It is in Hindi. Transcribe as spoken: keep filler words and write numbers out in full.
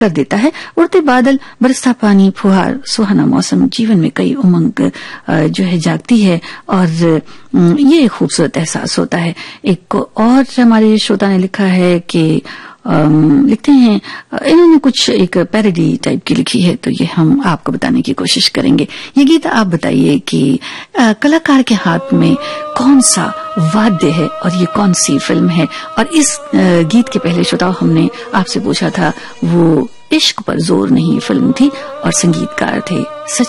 कर देता है। उड़ते बादल, बरसता पानी, फुहार, सुहाना मौसम, जीवन में कई उमंग जो है जागती है और ये खूबसूरत एहसास होता है। एक और हमारे श्रोता ने लिखा है कि लिखते हैं, इन्होंने कुछ एक पैरोडी टाइप की लिखी है, तो ये हम आपको बताने की कोशिश करेंगे। ये गीत आप बताइए कि आ, कलाकार के हाथ में कौन सा वाद्य है और ये कौन सी फिल्म है। और इस आ, गीत के पहले श्रोताओं हमने आपसे पूछा था, वो इश्क पर जोर नहीं फिल्म थी और संगीतकार थे सचिन